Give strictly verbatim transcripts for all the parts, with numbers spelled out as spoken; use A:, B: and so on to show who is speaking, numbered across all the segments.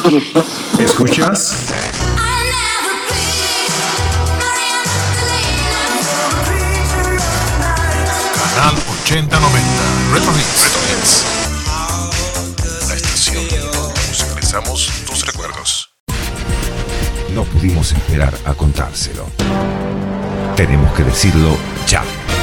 A: ¿Escuchas?
B: Canal ochenta noventa Retro Hits. Retro Hits. La estación donde musicalizamos tus recuerdos.
A: No pudimos esperar a contárselo. Tenemos que decirlo ya.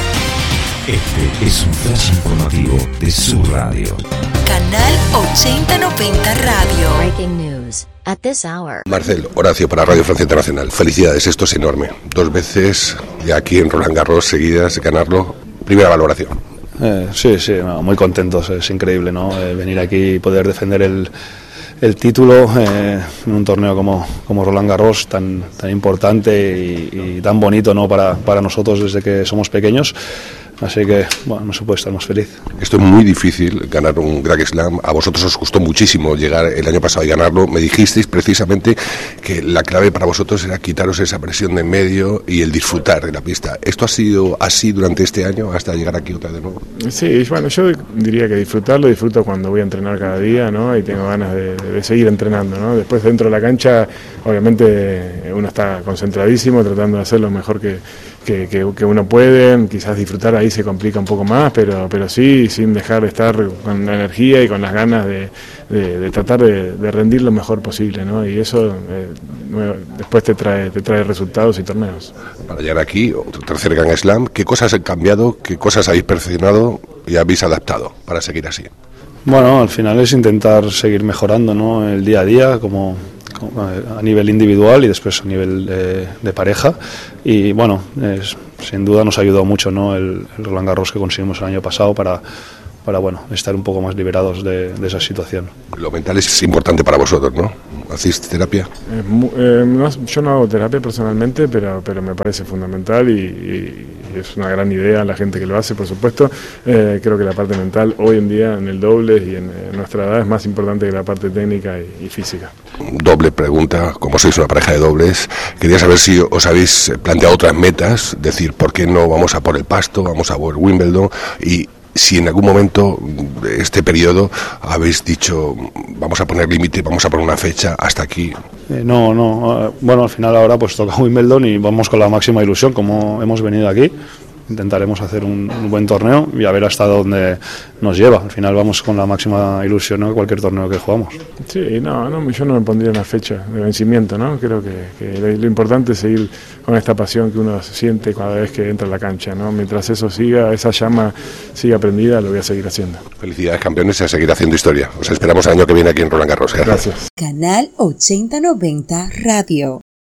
A: Este es un flash informativo de su radio.
C: Canal ochenta noventa Radio.
D: Breaking news at this hour.
E: Marcel, Horacio para Radio Francia Internacional. Felicidades, esto es enorme. Dos veces ya aquí en Roland Garros seguidas, ganarlo. Primera valoración.
F: Eh, sí, sí, no, muy contentos, es increíble, ¿no? Eh, venir aquí y poder defender el, el título eh, en un torneo como, como Roland Garros, tan, tan importante y, y tan bonito, ¿no? para, para nosotros desde que somos pequeños. Así que, bueno, no se puede estar más feliz.
E: Esto es muy difícil, ganar un Grand Slam. A vosotros os costó muchísimo llegar el año pasado y ganarlo. Me dijisteis precisamente que la clave para vosotros era quitaros esa presión de en medio y el disfrutar de la pista. ¿Esto ha sido así durante este año hasta llegar aquí otra vez de nuevo?
G: Sí, bueno, yo diría que disfrutarlo, disfruto cuando voy a entrenar cada día, ¿no? Y tengo ganas de, de seguir entrenando, ¿no? Después dentro de la cancha, obviamente uno está concentradísimo, tratando de hacer lo mejor que, que, que, que uno puede. Quizás disfrutar ahí se complica un poco más, pero, pero sí, sin dejar de estar con la energía y con las ganas de, de, de tratar de, de rendir lo mejor posible, ¿no? Y eso eh, después te trae, te trae resultados y torneos.
E: Para llegar aquí, otro tercer Grand Slam, ¿qué cosas han cambiado, qué cosas habéis perfeccionado y habéis adaptado para seguir así?
F: Bueno, al final es intentar seguir mejorando, ¿no? El día a día, como, como a nivel individual y después a nivel de, de pareja. Y bueno, es, sin duda nos ha ayudado mucho, ¿no? el, el Roland Garros que conseguimos el año pasado para, para bueno, estar un poco más liberados de, de esa situación.
E: Lo mental es importante para vosotros, ¿no? ¿Hacéis terapia?
G: Eh, eh, no, yo no hago terapia personalmente, pero, pero me parece fundamental y, y es una gran idea la gente que lo hace, por supuesto. Eh, creo que la parte mental hoy en día en el doble y en, en nuestra edad es más importante que la parte técnica y, y física.
E: Doble pregunta, como sois una pareja de dobles, quería saber si os habéis planteado otras metas, decir, ¿por qué no vamos a por el Pasto, vamos a por Wimbledon? Y si en algún momento de este periodo habéis dicho, vamos a poner límite, vamos a poner una fecha hasta aquí.
F: Eh, no, no, bueno, al final ahora pues toca Wimbledon y vamos con la máxima ilusión como hemos venido aquí. Intentaremos hacer un, un buen torneo y a ver hasta dónde nos lleva. Al final vamos con la máxima ilusión en cualquier torneo que jugamos.
G: Sí, no, no, yo no me pondría una fecha de vencimiento, ¿no? Creo que, que lo, lo importante es seguir con esta pasión que uno siente cada vez que entra a la cancha, ¿no? Mientras eso siga, esa llama siga prendida, lo voy a seguir haciendo.
E: Felicidades, campeones, y a seguir haciendo historia. Os esperamos el año que viene aquí en Roland Garros. Gracias.
C: Canal ochenta noventa Radio.